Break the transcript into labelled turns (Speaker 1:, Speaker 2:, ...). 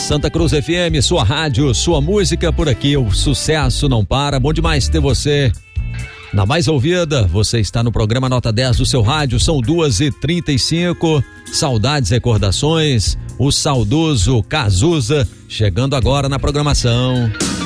Speaker 1: Santa Cruz FM, sua rádio, sua música, por aqui o sucesso não para. Bom demais ter você na mais ouvida. Você está no programa Nota 10 do seu rádio. São 2h35. Saudades, recordações. O saudoso Cazuza chegando agora na programação.